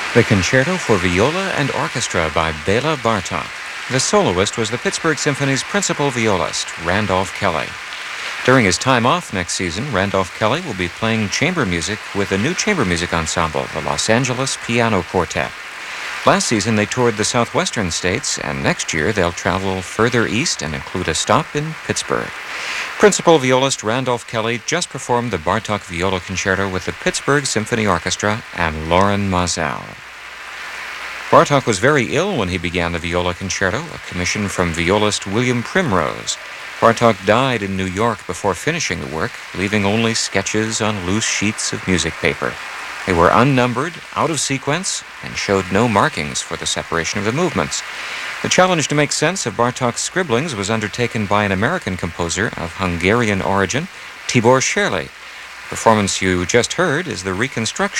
The Concerto for Viola and Orchestra by Bela Bartok. The soloist was the Pittsburgh Symphony's principal violist, Randolph Kelly. During his time off next season, Randolph Kelly will be playing chamber music with a new chamber music ensemble, the Los Angeles Piano Quartet. Last season, they toured the southwestern states, and next year they'll travel further east and include a stop in Pittsburgh. Principal violist Randolph Kelly just performed the Bartok Viola Concerto with the Pittsburgh Symphony Orchestra and Loren Maazel. Bartok was very ill when he began the Viola Concerto, a commission from violist William Primrose. Bartok died in New York before finishing the work, leaving only sketches on loose sheets of music paper. They were unnumbered, out of sequence, and showed no markings for the separation of the movements. The challenge to make sense of Bartok's scribblings was undertaken by an American composer of Hungarian origin, Tibor Scherli. The performance you just heard is the reconstruction